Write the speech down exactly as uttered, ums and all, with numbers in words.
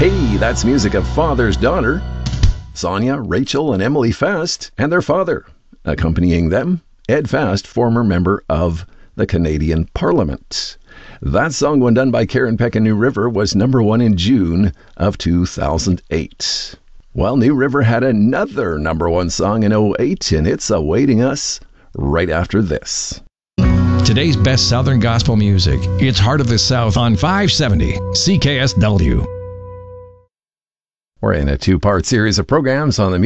Hey, that's music of Father's Daughter, Sonia, Rachel, and Emily Fast, and their father. Accompanying them, Ed Fast, former member of the Canadian Parliament. That song, when done by Karen Peck and New River, was number one in June of two thousand eight. Well, New River had another number one song in oh eight, and it's awaiting us right after this. Today's best Southern gospel music. It's Heart of the South on five seventy C K S W. We're in a two-part series of programs on the